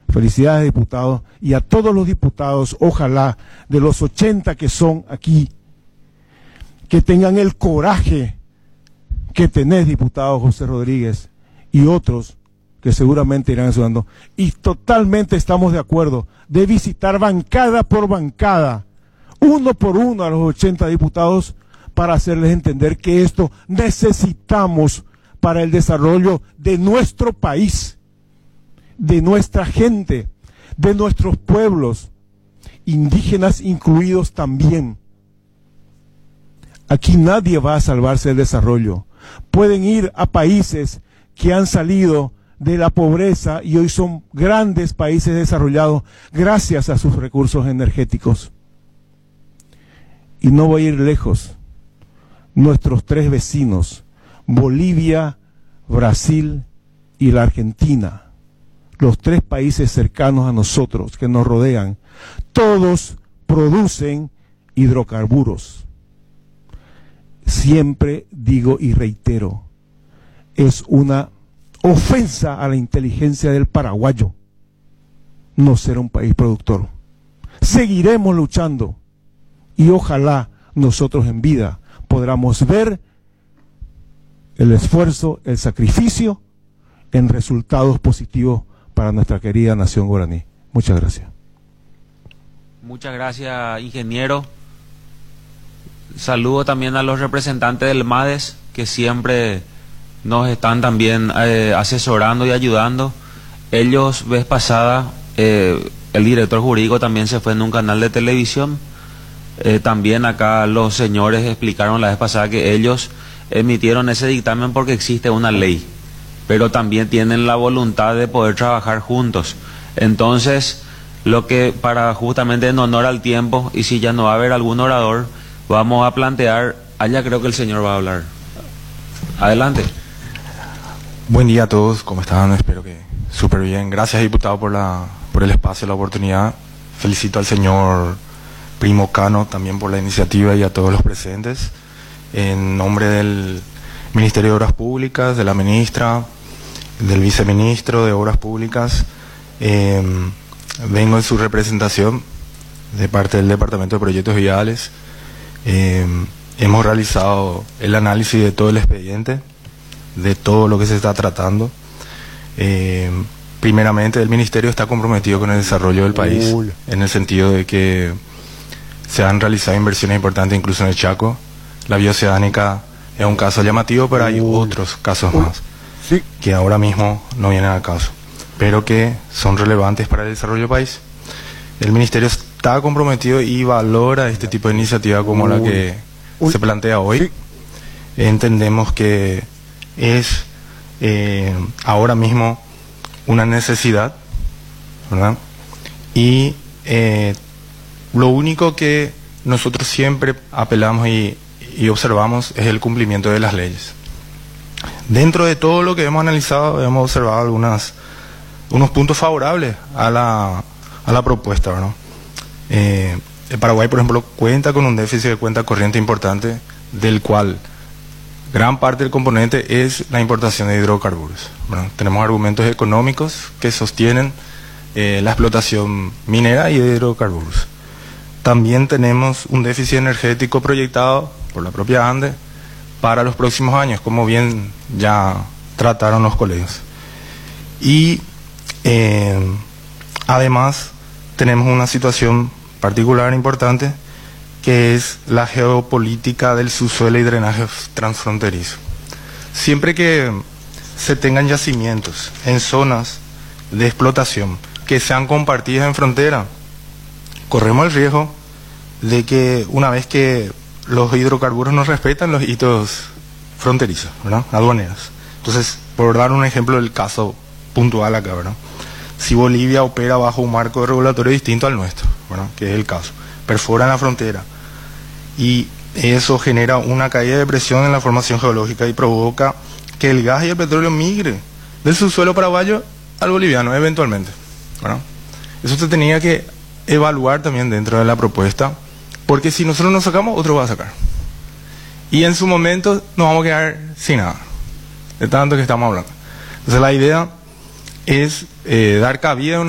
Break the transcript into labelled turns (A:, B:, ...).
A: Felicidades, diputados, y a todos los diputados, ojalá, de los 80 que son aquí, que tengan el coraje que tenés, diputado José Rodríguez, y otros que seguramente irán ayudando. Y totalmente estamos de acuerdo de visitar bancada por bancada, uno por uno a los 80 diputados, para hacerles entender que esto necesitamos para el desarrollo de nuestro país, de nuestra gente, de nuestros pueblos, indígenas incluidos también. Aquí nadie va a salvarse del desarrollo. Pueden ir a países que han salido de la pobreza y hoy son grandes países desarrollados gracias a sus recursos energéticos. Y no voy a ir lejos. Nuestros tres vecinos, Bolivia, Brasil y la Argentina, los tres países cercanos a nosotros que nos rodean, todos producen hidrocarburos. Siempre digo y reitero, es una ofensa a la inteligencia del paraguayo no ser un país productor. Seguiremos luchando y ojalá nosotros en vida podamos ver el esfuerzo, el sacrificio en resultados positivos para nuestra querida nación guaraní. Muchas gracias.
B: Muchas gracias, ingeniero. Saludo también a los representantes del MADES que siempre nos están también asesorando y ayudando. Ellos, vez pasada, el director jurídico también se fue en un canal de televisión. También acá los señores explicaron la vez pasada que ellos emitieron ese dictamen porque existe una ley, pero también tienen la voluntad de poder trabajar juntos. Entonces, lo que para justamente en honor al tiempo, y si ya no va a haber algún orador, vamos a plantear, allá creo que el señor va a hablar. Adelante.
C: Buen día a todos, ¿cómo están? Espero que súper bien. Gracias, diputado, por el espacio, la oportunidad. Felicito al señor Primo Cano también por la iniciativa y a todos los presentes. En nombre del Ministerio de Obras Públicas, de la ministra, del viceministro de Obras Públicas, vengo en su representación de parte del Departamento de Proyectos Viales. Hemos realizado el análisis de todo el expediente, de todo lo que se está tratando. Primeramente, el Ministerio está comprometido con el desarrollo del país, en el sentido de que se han realizado inversiones importantes incluso en el Chaco. La bioceánica es un caso llamativo, pero hay otros casos más que ahora mismo no vienen al caso, pero que son relevantes para el desarrollo del país. El Ministerio está comprometido y valora este tipo de iniciativa como la que se plantea hoy. Entendemos que es ahora mismo una necesidad, ¿verdad? Y lo único que nosotros siempre apelamos y observamos es el cumplimiento de las leyes. Dentro de todo lo que hemos analizado, hemos observado unos puntos favorables a la propuesta, ¿no? El Paraguay, por ejemplo, cuenta con un déficit de cuenta corriente importante, del cual gran parte del componente es la importación de hidrocarburos. Bueno, tenemos argumentos económicos que sostienen la explotación minera y de hidrocarburos. También tenemos un déficit energético proyectado por la propia ANDE para los próximos años, como bien ya trataron los colegas. Y además tenemos una situación particular importante, que es la geopolítica del subsuelo y drenaje transfronterizo. Siempre que se tengan yacimientos en zonas de explotación que sean compartidas en frontera, corremos el riesgo de que una vez que los hidrocarburos no respetan los hitos fronterizos, ¿verdad?, aduaneros. Entonces, por dar un ejemplo del caso puntual acá, ¿verdad?, si Bolivia opera bajo un marco regulatorio distinto al nuestro, ¿verdad?, que es el caso, perforan la frontera y eso genera una caída de presión en la formación geológica y provoca que el gas y el petróleo migre del subsuelo paraguayo al boliviano eventualmente, ¿verdad? Eso se tenía que evaluar también dentro de la propuesta, porque si nosotros nos sacamos, otro va a sacar. Y en su momento nos vamos a quedar sin nada, de tanto que estamos hablando. Entonces la idea es dar cabida a una